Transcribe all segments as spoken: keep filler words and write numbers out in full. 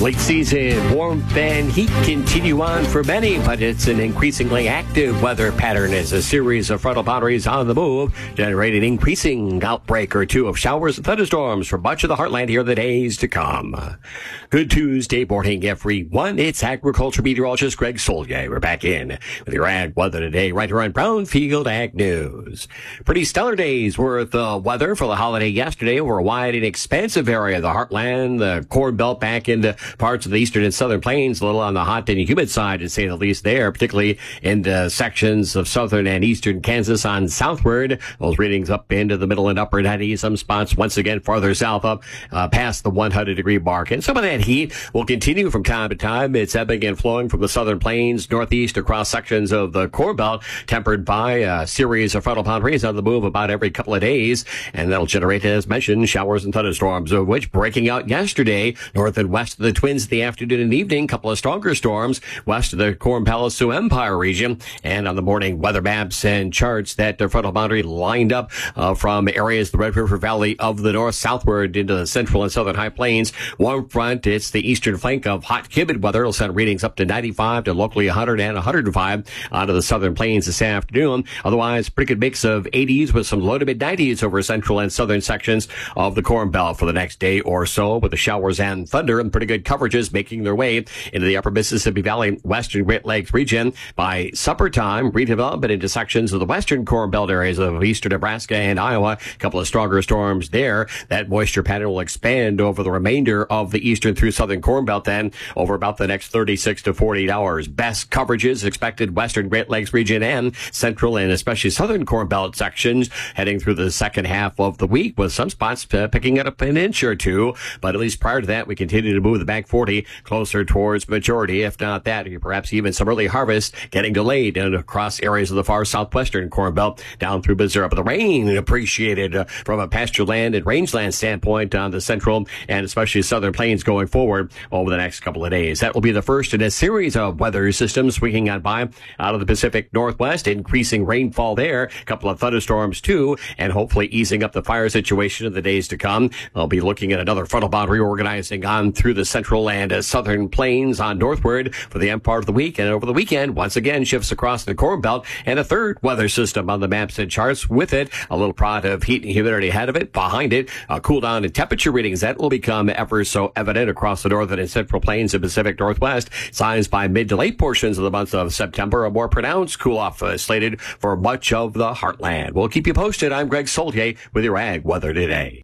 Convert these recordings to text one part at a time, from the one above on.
Late season warmth and heat continue on for many, but it's an increasingly active weather pattern as a series of frontal boundaries on the move generate an increasing outbreak or two of showers and thunderstorms for much of the heartland here in the days to come. Good Tuesday morning, everyone. It's agriculture meteorologist Greg Solier. We're back in with your ag weather today right here on Brownfield Ag News. Pretty stellar days worth of weather for the holiday yesterday over a wide and expansive area of the heartland, the Corn Belt back into parts of the eastern and southern plains, a little on the hot and humid side, to say the least there, particularly in the sections of southern and eastern Kansas on southward. Those readings up into the middle and upper nineties, some spots once again farther south up uh, past the one hundred degree mark. And some of that heat will continue from time to time. It's ebbing and flowing from the southern plains northeast across sections of the Corn Belt, tempered by a series of frontal boundaries on the move about every couple of days. And that'll generate, as mentioned, showers and thunderstorms, of which breaking out yesterday north and west of the Twins in the afternoon and evening. A couple of stronger storms west of the Corn Palace Sioux Empire region. And on the morning weather maps and charts, that uh, frontal boundary lined up uh, from areas of the Red River Valley of the north southward into the central and southern high plains. Warm front, it's the eastern flank of hot, humid weather. It'll send readings up to ninety-five to locally one hundred and one hundred five onto the southern plains this afternoon. Otherwise, pretty good mix of eighties with some low to mid nineties over central and southern sections of the Corn Belt for the next day or so, with the showers and thunder and pretty good coverages making their way into the upper Mississippi Valley, western Great Lakes region. By supper time, redevelopment into sections of the western Corn Belt areas of eastern Nebraska and Iowa. A couple of stronger storms there. That moisture pattern will expand over the remainder of the eastern through southern Corn Belt then over about the next thirty-six to forty-eight hours. Best coverages expected western Great Lakes region and central and especially southern Corn Belt sections heading through the second half of the week, with some spots uh, picking up an inch or two. But at least prior to that, we continue to move the back forty closer towards maturity. If not that, perhaps even some early harvest getting delayed and across areas of the far southwestern Corn Belt down through Missouri. But the rain appreciated uh, from a pasture land and rangeland standpoint on the central and especially southern plains going forward over the next couple of days. That will be the first in a series of weather systems swinging on by out of the Pacific Northwest, increasing rainfall there, a couple of thunderstorms too, and hopefully easing up the fire situation in the days to come. I'll be looking at another frontal boundary organizing on through the central and uh, southern plains on northward for the end part of the week, and over the weekend once again shifts across the Corn Belt, and a third weather system on the maps and charts. With it, a little prod of heat and humidity ahead of it. Behind it, a cool down in temperature readings that will become ever so evident across the northern and central plains and Pacific Northwest. Signs by mid to late portions of the month of September, a more pronounced cool off uh, slated for much of the heartland. We'll keep you posted. I'm Greg Solier with your ag weather today.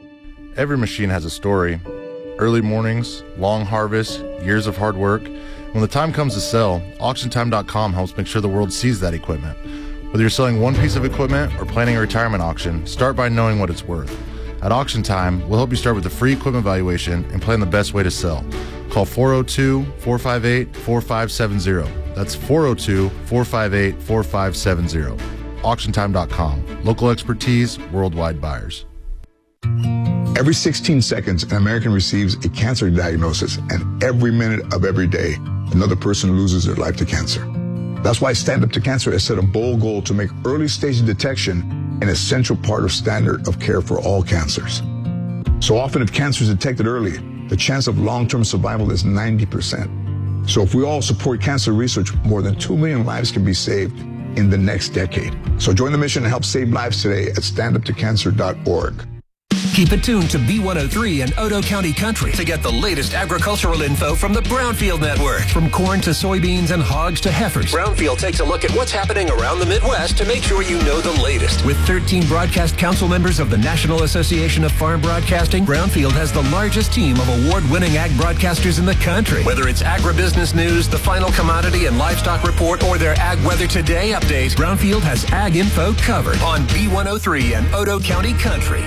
Every machine has a story. Early mornings, long harvests, years of hard work. When the time comes to sell, auction time dot com helps make sure the world sees that equipment. Whether you're selling one piece of equipment or planning a retirement auction, start by knowing what it's worth. At Auction Time, we'll help you start with a free equipment valuation and plan the best way to sell. Call four oh two, four five eight, four five seven zero. That's four oh two, four five eight, four five seven zero. auction time dot com. Local expertise, worldwide buyers. Every sixteen seconds, an American receives a cancer diagnosis, and every minute of every day, another person loses their life to cancer. That's why Stand Up to Cancer has set a bold goal to make early stage detection an essential part of standard of care for all cancers. So often, if cancer is detected early, the chance of long-term survival is ninety percent. So if we all support cancer research, more than two million lives can be saved in the next decade. So join the mission and help save lives today at stand up to cancer dot org. Keep it tuned to B one oh three and Odo County Country to get the latest agricultural info from the Brownfield Network. From corn to soybeans and hogs to heifers, Brownfield takes a look at what's happening around the Midwest to make sure you know the latest. With thirteen broadcast council members of the National Association of Farm Broadcasting, Brownfield has the largest team of award-winning ag broadcasters in the country. Whether it's agribusiness news, the final commodity and livestock report, or their Ag Weather Today update, Brownfield has ag info covered on B one oh three and Odo County Country.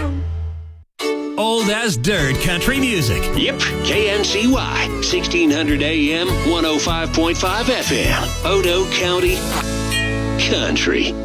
Old as dirt country music. Yep, K N C Y, sixteen hundred A M, one oh five point five F M, Odo County Country.